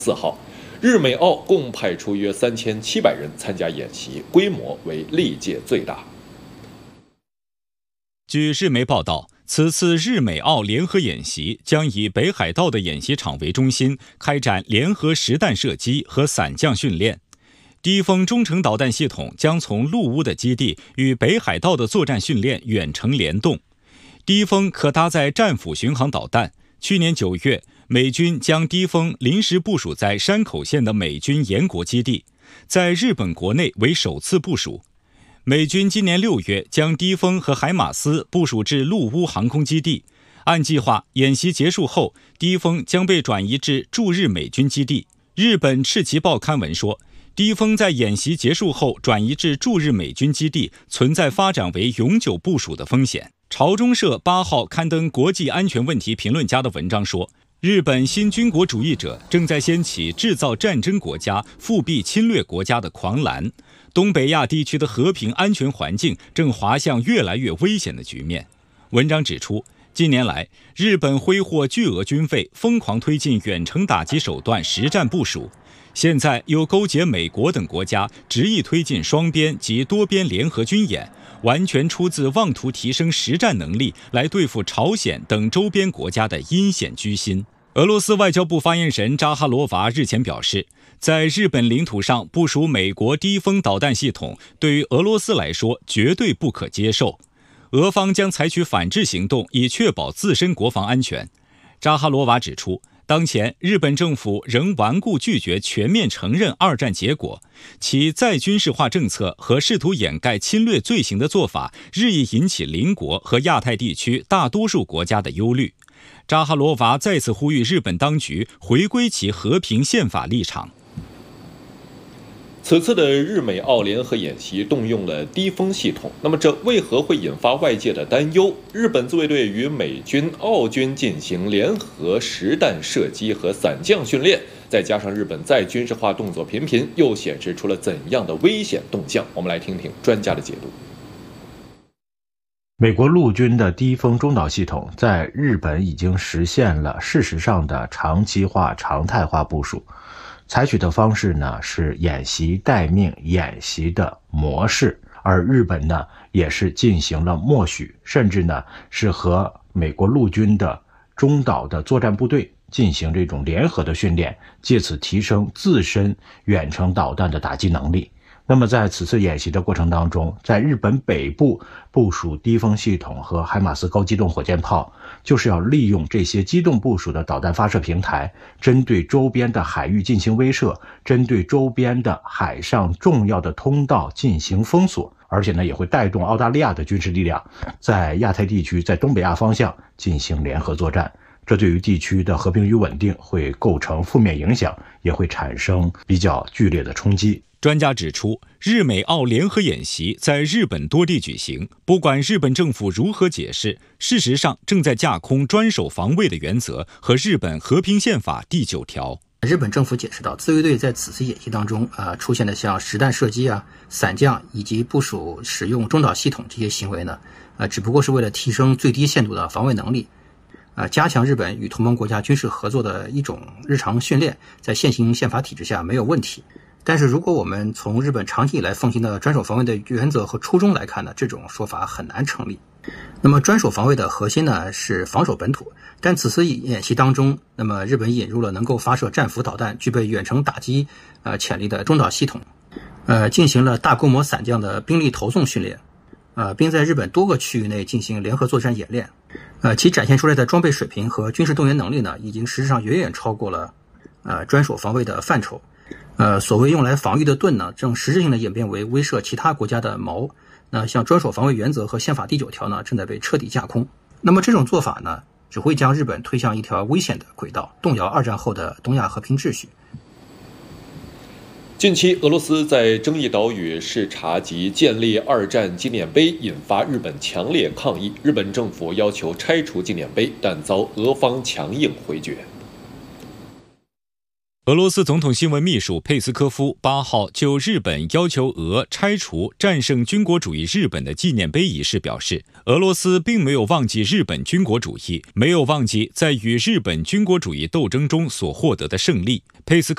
4号，日美澳共派出约3700人参加演习，规模为历届最大。 据日媒报道，此次日美澳联合演习将以北海道的演习场为中心，开展联合实弹射击和伞降训练。低风中程导弹系统将从陆乌的基地与北海道的作战训练远程联动。低风可搭载战斧巡航导弹。去年9月，美军将低风临时部署在山口县的美军延国基地，在日本国内为首次部署。美军今年6月将低风和海马斯部署至陆乌航空基地，按计划，演习结束后，低风将被转移至驻日美军基地。日本赤旗报刊文说，低风在演习结束后转移至驻日美军基地，存在发展为永久部署的风险。朝中社8号刊登国际安全问题评论家的文章说，日本新军国主义者正在掀起制造战争国家、复辟侵略国家的狂澜，东北亚地区的和平安全环境正滑向越来越危险的局面。文章指出，近年来，日本挥霍巨额军费，疯狂推进远程打击手段实战部署，现在又勾结美国等国家，执意推进双边及多边联合军演，完全出自妄图提升实战能力来对付朝鲜等周边国家的阴险居心。俄罗斯外交部发言人扎哈罗娃日前表示，在日本领土上部署美国低风导弹系统，对于俄罗斯来说绝对不可接受。俄方将采取反制行动，以确保自身国防安全。扎哈罗娃指出，当前日本政府仍顽固拒绝全面承认二战结果，其再军事化政策和试图掩盖侵略罪行的做法，日益引起邻国和亚太地区大多数国家的忧虑。扎哈罗娃再次呼吁日本当局回归其和平宪法立场。 此次的日美澳联合演习动用了低风系统，那么这为何会引发外界的担忧？日本自卫队与美军、澳军进行联合实弹射击和伞降训练，再加上日本再军事化动作频频，又显示出了怎样的危险动向？我们来听听专家的解读。 美国陆军的低风中导系统在日本已经实现了事实上的长期化、常态化部署。采取的方式呢是演习待命演习的模式，而日本呢也是进行了默许，甚至呢是和美国陆军的中岛的作战部队进行这种联合的训练，借此提升自身远程导弹的打击能力。那么在此次演习的过程当中，在日本北部部署低风系统和海马斯高机动火箭炮，就是要利用这些机动部署的导弹发射平台，针对周边的海域进行威慑，针对周边的海上重要的通道进行封锁，而且呢也会带动澳大利亚的军事力量在亚太地区，在东北亚方向进行联合作战。这对于地区的和平与稳定会构成负面影响，也会产生比较剧烈的冲击。 专家指出，日美澳联合演习在日本多地举行，不管日本政府如何解释，事实上正在架空专守防卫的原则和日本和平宪法第9条。 日本政府解释到，自卫队在此次演习当中出现的像实弹射击伞降以及部署使用中导系统这些行为呢，只不过是为了提升最低限度的防卫能力，加强日本与同盟国家军事合作的一种日常训练，在现行宪法体制下没有问题。但是如果我们从日本长期以来奉行的专守防卫的原则和初衷来看呢，这种说法很难成立。那么专守防卫的核心呢是防守本土，但此次演习当中，那么日本引入了能够发射战斧导弹、具备远程打击潜力的中导系统，进行了大规模伞降的兵力投送训练，并在日本多个区域内进行联合作战演练，其展现出来的装备水平和军事动员能力呢，已经实质上远远超过了专守防卫的范畴。所谓用来防御的盾呢，正实质性的演变为威慑其他国家的矛。那像专守防卫原则和宪法第9条呢，正在被彻底架空。那么这种做法呢，只会将日本推向一条危险的轨道，动摇2战后的东亚和平秩序。 近期，俄罗斯在争议岛屿视察及建立2战纪念碑，引发日本强烈抗议。日本政府要求拆除纪念碑，但遭俄方强硬回绝。 俄罗斯总统新闻秘书佩斯科夫8号就日本要求俄拆除战胜军国主义日本的纪念碑一事表示，俄罗斯并没有忘记日本军国主义，没有忘记在与日本军国主义斗争中所获得的胜利。佩斯科